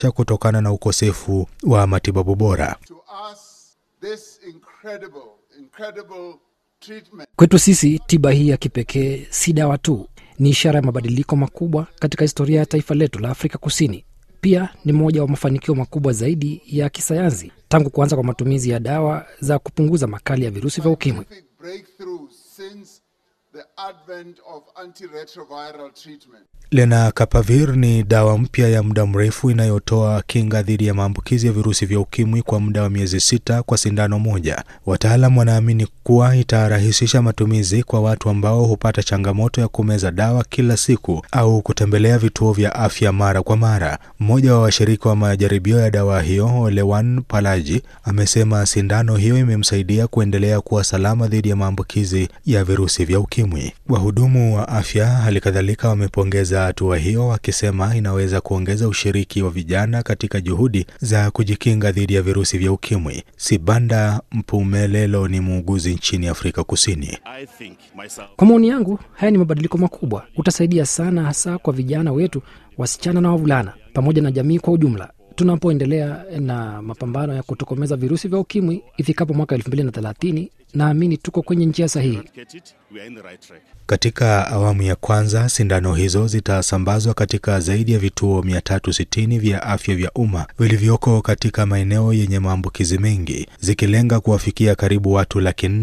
kutokana na ukosefu wa matibabu bora. Kwetu sisi, tiba hii ya kipekee si dawa tu, ni ishara ya mabadiliko makubwa katika historia ya taifa letu la Afrika Kusini. Pia ni moja wa mafanikio makubwa zaidi ya kisayansi tangu kuanza kwa matumizi ya dawa za kupunguza makali ya virusi vya ukimwi. Lenacapavir ni dawa mpya ya muda mrefu inayotoa kinga dhidi ya maambukizi ya virusi vya ukimwi kwa muda wa miezi 6 kwa sindano moja. Wataalamu wanaamini kuwa itarahisisha matumizi kwa watu ambao hupata changamoto ya kumeza dawa kila siku au kutembelea vituo vya afya mara kwa mara. Mmoja wa washirika wa majaribio ya dawa hiyo, Lewan Palaji, amesema sindano hiyo imemsaidia kuendelea kuwa salama dhidi ya maambukizi ya virusi vya ukimwi. Wahudumu wa afya halikadhalika wamepongeza hatua hiyo, wakisema inaweza kuongeza ushiriki wa vijana katika juhudi za kujikinga dhidi ya virusi vya ukimwi. Sibanda Mpumelelo ni muuguzi nchini Afrika Kusini. Kwa maoni yangu, haya ni mabadiliko makubwa. Utasaidia sana hasa kwa vijana wetu, wasichana na wavulana, pamoja na jamii kwa ujumla. Tunapoendelea na mapambano ya kutokomeza virusi vya ukimwi ifikapo mwaka 2030, naamini tuko kwenye njia sahihi. Katika awamu ya kwanza, sindano hizo zitasambazwa katika zaidi ya vituo 360 vya afya vya umma vilivyoko katika maeneo yenye maambukizi mengi, zikilenga kuwafikia karibu watu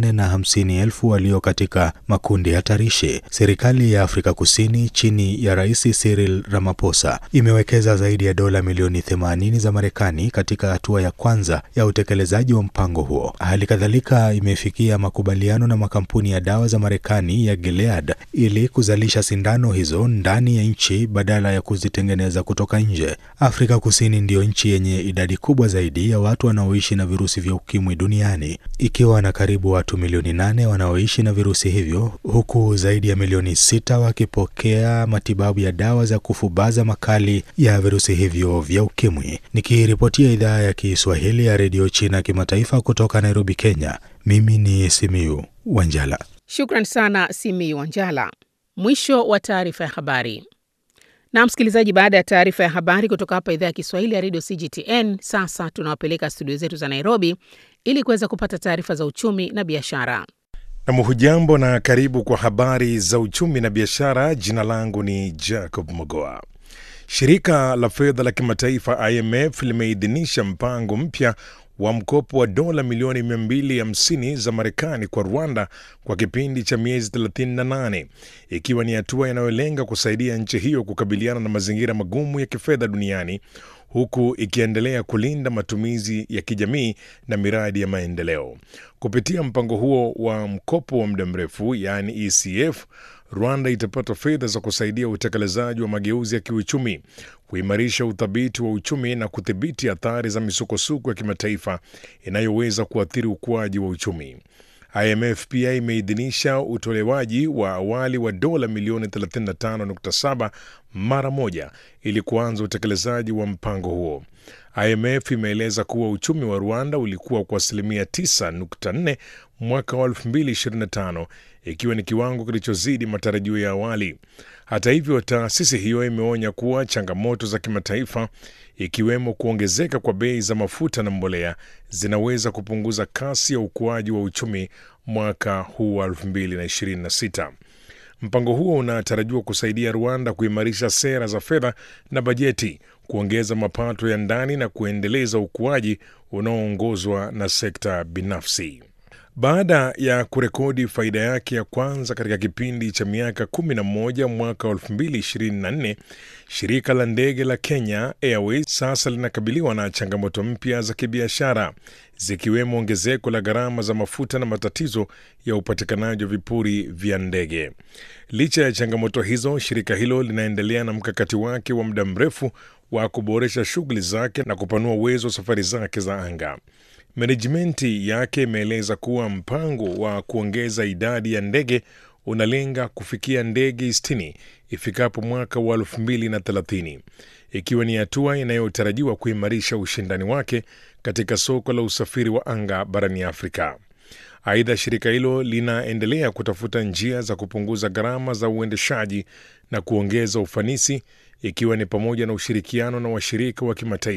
450,000 walio katika makundi hatarishi. Serikali ya Afrika Kusini chini ya Rais Cyril Ramaphosa imewekeza zaidi ya dola milioni 80 za Marekani katika hatua ya kwanza ya utekelezaji wa mpango huo. Hali kadhalika imefikia makubaliano na makampuni ya dawa za Marekani ya Gilead ili kuzalisha sindano hizo ndani ya nchi badala ya kuzitengeneza kutoka nje. Afrika Kusini ndiyo nchi yenye idadi kubwa zaidi ya watu wanaoishi na virusi vya ukimwi duniani, ikiwa na karibu watu milioni 8 wanaoishi na virusi hivyo, huku zaidi ya milioni 6 wakipokea matibabu ya dawa za kufubaza makali ya virusi hivyo vya ukimwi. Nikiripotia idhaa ya Kiswahili ya Radio China Kimataifa kutoka Nairobi, Kenya, mimi ni Simiyu Wanjala. Shukran sana Simiyu Wanjala. Mwisho wa taarifa ya habari. Na msikilizaji, baada ya taarifa ya habari kutoka hapa idhaa ya Kiswahili ya Radio CGTN, sasa tunawapeleka studio zetu za Nairobi ili kuweza kupata taarifa za uchumi na biashara. Na hujambo na karibu kwa habari za uchumi na biashara. Jina langu ni Jacob Mogoa. Shirika la fedha la kimataifa IMF limeidhinisha mpango mpya wa mkopo wa dola milioni 250 za Marekani kwa Rwanda kwa kipindi cha miezi 38, ikiwa ni hatua inayolenga kusaidia nchi hiyo kukabiliana na mazingira magumu ya kifedha duniani, huku ikiendelea kulinda matumizi ya kijamii na miradi ya maendeleo. Kupitia mpango huo wa mkopo wa muda mrefu, yani ECF, Rwanda itapata fedha za kusaidia utekelezaji wa mageuzi ya kiuchumi, kuimarisha uthabiti wa uchumi na kudhibiti athari za misukosuko ya kimataifa inayoweza kuathiri ukuaji wa uchumi. IMF pia imeidhinisha utolewaji wa awali wa dola milioni 35.7 mara moja ili kuanza utekelezaji wa mpango huo. IMF imeeleza kuwa uchumi wa Rwanda ulikuwa kwa 9.4% mwaka wa 2025, ikiwa ni kiwango kilichozidi matarajio ya awali. Hata hivyo, taasisi hiyo imeonya kuwa changamoto za kimataifa, ikiwemo kuongezeka kwa bei za mafuta na mbolea, zinaweza kupunguza kasi ya ukuaji wa uchumi mwaka huu wa 2026. Mpango huo unatarajiwa kusaidia Rwanda kuimarisha sera za fedha na bajeti, kuongeza mapato ya ndani na kuendeleza ukuaji unaoongozwa na sekta binafsi. Baada ya kurekodi faida yake ya kwanza katika kipindi cha miaka 11 mwaka 2024, shirika la ndege la Kenya Airways sasa linakabiliwa na changamoto mpya za kibiashara, zikiwemo ongezeko la gharama za mafuta na matatizo ya upatikanaji wa vipuri vya ndege. Licha ya changamoto hizo, shirika hilo linaendelea na mkakati wake wa muda mrefu wa kuboresha shughuli zake na kupanua uwezo wa safari zake za anga. Menejimenti yake imeeleza kuwa mpango wa kuongeza idadi ya ndege unalenga kufikia ndege 60 ifikapo mwaka wa 2030, ikiwa ni hatua inayotarajiwa kuimarisha ushindani wake katika soko la usafiri wa anga barani Afrika. Aidha, shirika hilo linaendelea kutafuta njia za kupunguza gharama za uendeshaji na kuongeza ufanisi, ikiwa ni pamoja na ushirikiano na washirika wa kimataifa.